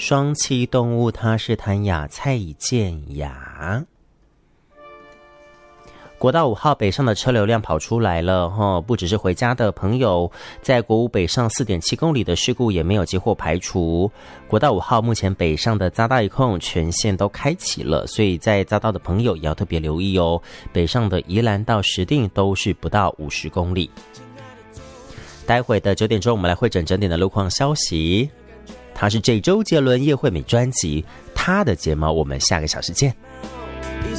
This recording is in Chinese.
双栖动物它是谭雅蔡以健雅。国道5号北上的车流量跑出来了不只是回家的朋友，在国五北上 4.7 公里的事故也没有接获排除。国道5号目前北上的匝道一控全线都开启了，所以在匝道的朋友也要特别留意哦。北上的宜兰到石碇都是不到50公里。待会的9点钟我们来会诊整点的路况消息，它是这周杰伦叶惠美专辑《她的睫毛》，我们下个小时见。